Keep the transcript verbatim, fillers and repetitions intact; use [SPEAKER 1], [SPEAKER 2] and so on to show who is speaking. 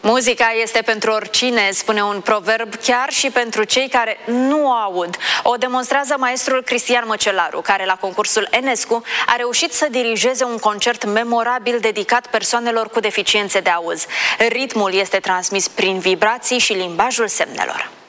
[SPEAKER 1] Muzica este pentru oricine, spune un proverb, chiar și pentru cei care nu o aud. O demonstrează maestrul Cristian Măcelaru, care la concursul Enescu a reușit să dirigeze un concert memorabil dedicat persoanelor cu deficiențe de auz. Ritmul este transmis prin vibrații și limbajul semnelor.